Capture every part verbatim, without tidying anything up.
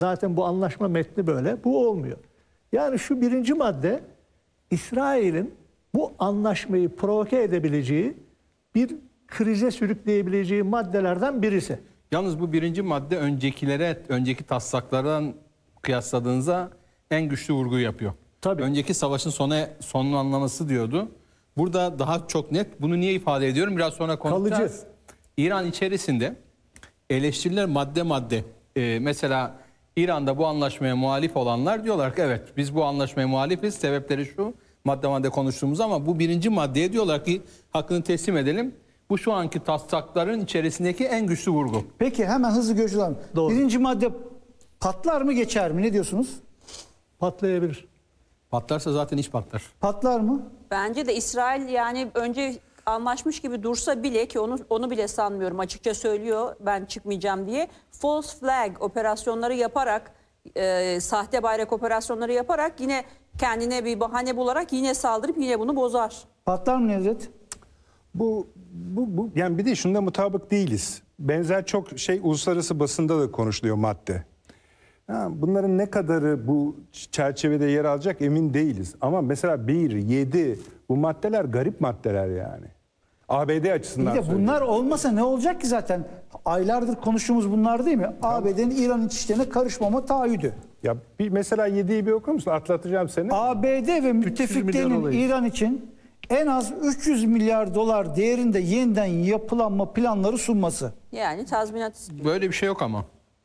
Zaten bu anlaşma metni böyle. Bu olmuyor. Yani şu birinci madde İsrail'in bu anlaşmayı provoke edebileceği, bir krize sürükleyebileceği maddelerden birisi. Yalnız bu birinci madde öncekilere, önceki taslaklardan kıyasladığınızda en güçlü vurgu yapıyor. Tabii. Önceki savaşın sona sonlanması diyordu. Burada daha çok net. Bunu niye ifade ediyorum? Biraz sonra konuşacağız. Kalıcı. İran içerisinde eleştiriler madde madde. Ee, mesela İran'da bu anlaşmaya muhalif olanlar diyorlar ki evet biz bu anlaşmaya muhalifiz. Sebepleri şu, madde madde konuştuğumuz, ama bu birinci maddeye diyorlar ki hakkını teslim edelim. Bu şu anki taslakların içerisindeki en güçlü vurgu. Peki hemen hızlı gözlem. Doğru. Birinci madde patlar mı geçer mi? Ne diyorsunuz? Patlayabilir. Patlarsa zaten iş patlar. Patlar mı? Bence de İsrail yani önce anlaşmış gibi dursa bile, ki onu onu bile sanmıyorum, açıkça söylüyor ben çıkmayacağım diye, false flag operasyonları yaparak, e, sahte bayrak operasyonları yaparak yine kendine bir bahane bularak yine saldırıp yine bunu bozar. Patlar mı Nevzat? Bu, bu, bu yani bir de şunda mutabık değiliz. Benzer çok şey uluslararası basında da konuşuluyor madde. Ha, bunların ne kadarı bu çerçevede yer alacak emin değiliz. Ama mesela bir, yedi bu maddeler garip maddeler yani. A B D açısından Bir de söylüyorum. bunlar olmasa ne olacak ki zaten? Aylardır konuştuğumuz bunlar değil mi? A B D'nin İran iç işlerine karışmama taahhüdü. Ya bir mesela yediyi bir okur musun? Atlatacağım seni. A B D ve milyon müttefiklerinin olayı. İran için en az üç yüz milyar dolar değerinde yeniden yapılanma planları sunması. Yani tazminat istiyor. Böyle bir şey yok ama.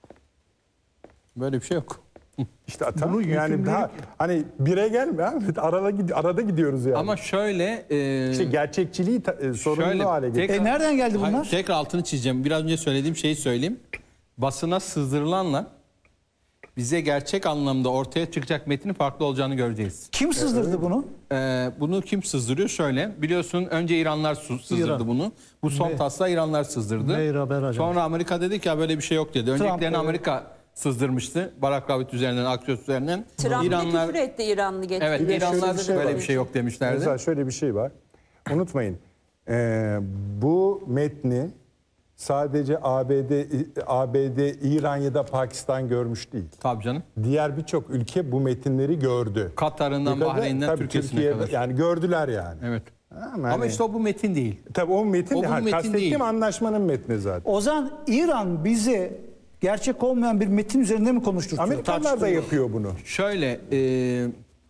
Böyle bir şey yok. İşte atam, Bunu yani yükümlülük- daha hani bire gelme ha. Arada, gid- arada gidiyoruz yani. Ama şöyle... E, işte gerçekçiliği ta- e, sorunlu şöyle, hale getiriyor. tekrar- E nereden geldi bunlar? Hayır, tekrar altını çizeceğim. Biraz önce söylediğim şeyi söyleyeyim. Basına sızdırılanla bize gerçek anlamda ortaya çıkacak metnin farklı olacağını göreceğiz. Kim sızdırdı bunu? Ee, bunu kim sızdırıyor? Şöyle, biliyorsun önce İranlar su- sızdırdı İran. bunu. Bu son Me- taslağı İranlar sızdırdı. Meyra haber ajansı. Sonra Amerika dedi ki ya böyle bir şey yok dedi. Öncekilerini evet. Amerika sızdırmıştı. Barack Rabbit üzerinden, Axios üzerinden. Trump bile İranlar, küfür etti İranlı getirdi. evet, Bir de İranlar şöyle bir da şey böyle var. bir şey yok demişlerdi. Mesela şöyle bir şey var. Unutmayın. Ee, bu metni sadece A B D, A B D, İran ya da Pakistan görmüş değil. Tabii canım. Diğer birçok ülke bu metinleri gördü. Katar'ından, Dikkat edin, Bahreyn'den, tabii Türkiye'sine Türkiye'de- kadar. Yani gördüler yani. Evet. Ama, Ama hani- işte o bu metin değil. tabii o metin, O bu ha, metin kastettiğim değil. anlaşmanın metni zaten. Ozan, İran bize gerçek olmayan bir metin üzerinde mi konuşturtuyor? Amerikanlar da yapıyor bunu. Şöyle e,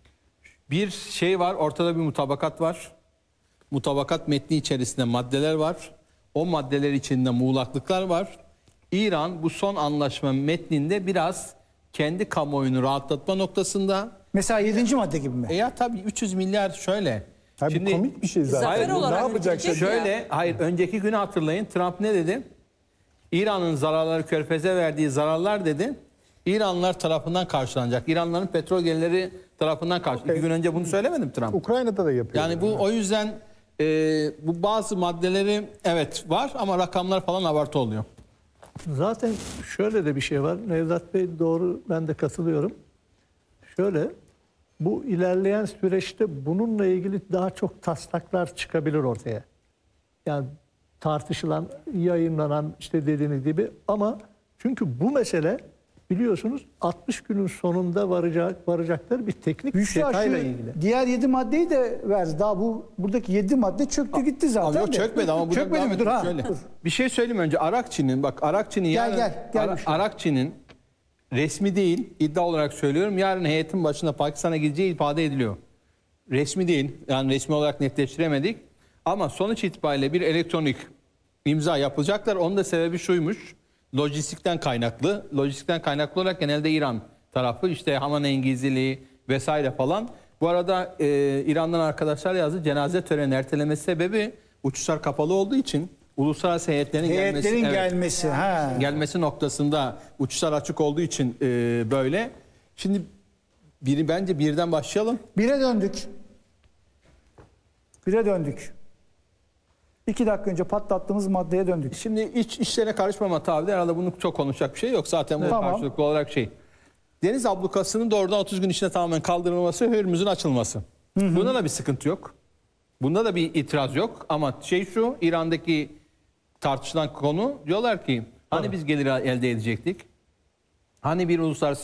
bir şey var, ortada bir mutabakat var. Mutabakat metni içerisinde maddeler var. O maddeler içinde muğlaklıklar var. İran bu son anlaşma metninde biraz kendi kamuoyunu rahatlatma noktasında. Mesela yedinci madde gibi mi? E ya tabii üç yüz milyar şöyle. Ha, bu komik bir şey zaten. Zafer Hayır, bu olarak ne yapacak? üretilecek Şöyle, ya. hayır, önceki günü hatırlayın. Trump ne dedi? İran'ın zararları, Körfez'e verdiği zararlar dedi, İranlılar tarafından karşılanacak. İranlıların petrol gelirleri tarafından karşılanacak. İki gün önce bunu söylemedim Trump. Ukrayna'da da yapıyor. Yani bu o yüzden e, bu bazı maddeleri evet var ama rakamlar falan abartı oluyor. Zaten şöyle de bir şey var. Nevzat Bey doğru, ben de katılıyorum. Şöyle, bu ilerleyen süreçte bununla ilgili daha çok taslaklar çıkabilir ortaya. Yani tartışılan, yayınlanan, işte dediğiniz gibi, ama çünkü bu mesele biliyorsunuz altmış günün sonunda varacak varacakları bir teknik Büşra detayla şu ilgili. diğer yedi maddeyi de verdi. Daha bu buradaki yedi madde çöktü gitti zaten. Ama yok, de. çökmedi ama burada Çökmedi devam mi? Dur edelim. ha. Şöyle. Dur. Bir şey söyleyeyim önce. Arakçı'nın, bak Arakçı'nın Gel, yarın gel, gel Ara- Büşra. Arakçı'nın resmi değil, iddia olarak söylüyorum, yarın heyetin başında Pakistan'a gideceği ifade ediliyor. Resmi değil, yani resmi olarak netleştiremedik. Ama sonuç itibariyle bir elektronik imza yapılacaklar. Onun da sebebi şuymuş. Lojistikten kaynaklı. Lojistikten kaynaklı olarak genelde İran tarafı, işte Hamaney'in gizliliği vesaire falan. Bu arada e, İran'dan arkadaşlar yazdı. Cenaze töreni ertelemesi sebebi uçuşlar kapalı olduğu için uluslararası heyetlerin, Heyetlerin gelmesi. evet. gelmesi. Ha. Gelmesi noktasında uçuşlar açık olduğu için e, böyle. Şimdi biri bence birden başlayalım. Bire döndük. Bire döndük. İki dakika önce patlattığımız maddeye döndük. Şimdi iç işlere karışmama tabi, herhalde bunu çok konuşacak bir şey yok. Zaten bu Tamam. karşılıklı olarak şey. Deniz ablukasının doğrudan otuz gün içinde tamamen kaldırılması, Hürmüz'ün açılması. Bunda da bir sıkıntı yok. Bunda da bir itiraz yok. Ama şey şu, İran'daki tartışılan konu, diyorlar ki hani biz gelir elde edecektik? Hani bir uluslararası